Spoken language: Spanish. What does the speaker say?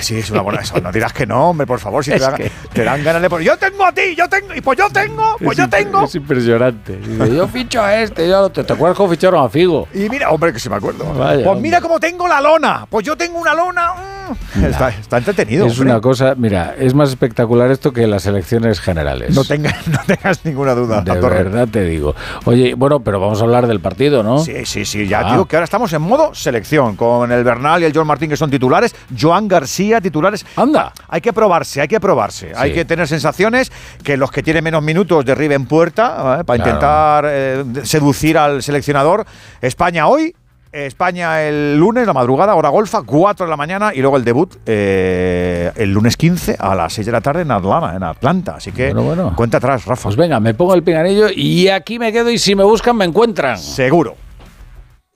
sí, es una buena eso. No dirás que no, hombre, por favor, si te dan ganas de poner. Yo tengo a ti, yo tengo, y pues yo tengo. Es impresionante. Dice, yo ficho a este, ¿te acuerdas cómo ficharon a Figo? Y mira, hombre, que sí me acuerdo. Vaya, pues mira cómo tengo la lona. Pues yo tengo una lona. Está entretenido. Es una cosa, mira, es más espectacular esto que las elecciones generales. No tengas ninguna duda. De verdad te digo. Oye, bueno, pero vamos a hablar del partido, ¿no? Sí. Ya digo que ahora estamos en modo selección, con el Bernal y el Joan Martín que son titulares, Joan García titulares. ¡Anda! Hay que probarse. Sí. Hay que tener sensaciones, que los que tienen menos minutos derriben puerta, para intentar seducir al seleccionador. España hoy. España el lunes, la madrugada, hora golfa, 4 de la mañana, y luego el debut el lunes 15 a las 6 de la tarde en Atlanta. Así que bueno. Cuenta atrás, Rafa. Pues venga, me pongo el pinganillo y aquí me quedo, y si me buscan me encuentran. Seguro.